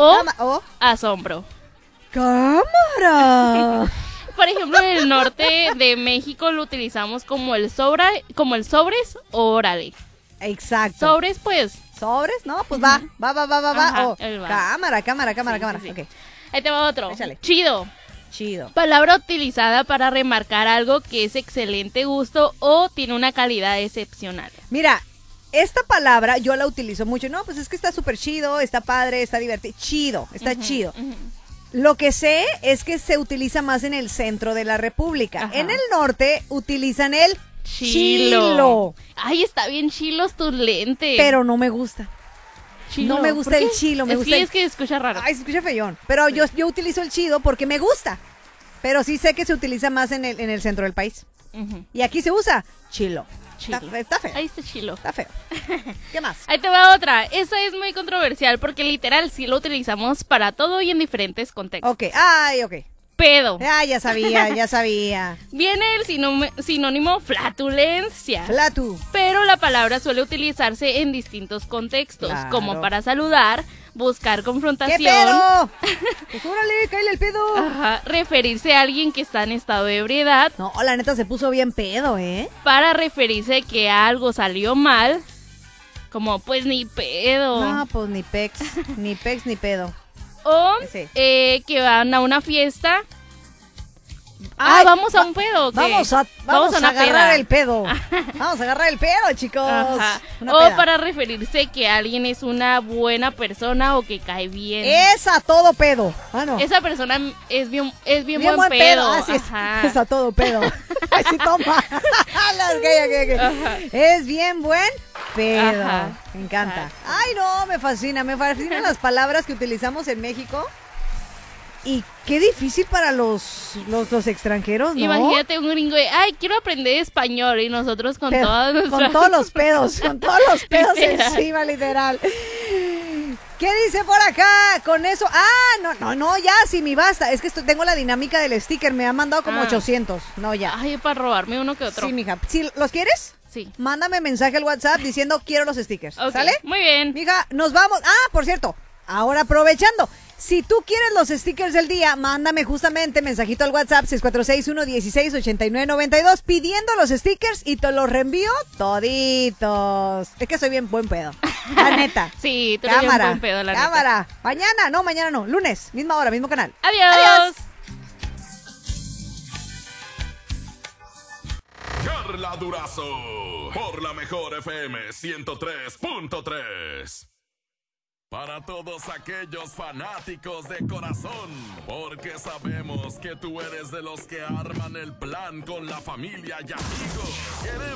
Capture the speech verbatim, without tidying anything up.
o, Cama- o asombro. cámara. Por ejemplo, en el norte de México lo utilizamos como el sobra, como el sobres o órale. Exacto. Sobres, pues. ¿Sobres? No, pues va, va, va, va, va, va. Ajá, O él va. cámara, cámara, cámara, Sí, cámara. sí, sí. Ok, Ahí te va otro. Échale. Chido. chido. Palabra utilizada para remarcar algo que es excelente gusto o tiene una calidad excepcional. Mira, esta palabra yo la utilizo mucho. No, pues es que está súper chido, está padre, está divertido. Chido, está Ujú, chido. ujú. Lo que sé es que se utiliza más en el centro de la República. Ajá. En el norte utilizan el Chilo. chilo. Ay, está bien chilos tus lentes. Pero no me gusta. Chilo. no me gusta ¿Por qué? el chilo, me es gusta que el- es que escucha raro. Ay, se escucha feyón. Pero yo, yo utilizo el chido porque me gusta. Pero sí sé que se utiliza más en el, en el centro del país. Ujú, Y aquí se usa chilo. chilo. Está, fe- está feo. Ahí está chilo. Está feo. ¿Qué más? Ahí te va otra. Esa es muy controversial porque literal sí lo utilizamos para todo y en diferentes contextos. Ok. Ay, ok. Pedo. Ah, ya sabía, ya sabía. Viene el sinónimo, sinónimo flatulencia. Flatu. Pero la palabra suele utilizarse en distintos contextos, Claro. como para saludar, buscar ¿Qué confrontación, pedo? Pues órale, cállale el pedo. ajá, referirse a alguien que está en estado de ebriedad, No, la neta se puso bien pedo, ¿eh? para referirse que algo salió mal, como pues ni pedo, No, pues ni pex, ni pex ni pedo. o Sí. eh, que van a una fiesta. Ah, Ay, vamos a va- un pedo. ¿o qué? Vamos a, vamos a, una agarrar peda. el pedo. Vamos a agarrar el pedo, chicos. Ajá. Una O peda. para referirse que alguien es una buena persona o que cae bien. Es a todo pedo. Ah, no. Esa persona es bien, es bien, Bien buen, pedo. Ah, sí, es, Ajá. es a todo pedo. Ay, sí, toma. Las gay, gay, gay. Ajá. Es bien buen pedo. Ajá. Me encanta. Exacto. Ay, no, me fascina. Me fascinan las palabras que utilizamos en México. Y qué difícil para los, los, los extranjeros, ¿no? Imagínate un gringo de, ay, quiero aprender español y nosotros con Pero- todas nuestras... con todos los pedos, con todos los pedos Literal. encima, literal. ¿Qué dice por acá? Con eso. Ah, no, no, no, ya, sí, mi basta. Es que esto- tengo la dinámica del sticker. Me han mandado como Ah. ochocientos. No, ya. Ay, para robarme uno que otro. Sí, mija. Si los quieres, Sí. mándame mensaje al WhatsApp diciendo quiero los stickers. Ok, ¿Sale? muy bien. Mija, nos vamos. Ah, por cierto, ahora aprovechando. Si tú quieres los stickers del día, mándame justamente mensajito al WhatsApp seis cuatro seis, uno uno seis, ocho nueve nueve dos pidiendo los stickers y te los reenvío toditos. Es que soy bien buen pedo. La neta. Sí, tú eres bien Cámara. buen pedo, la neta. cámara. Mañana, no, mañana no. Lunes, misma hora, mismo canal. Adiós. Adiós. Carla Durazo, por la mejor F M ciento tres punto tres. Para todos aquellos fanáticos de corazón, porque sabemos que tú eres de los que arman el plan con la familia y amigos. Queremos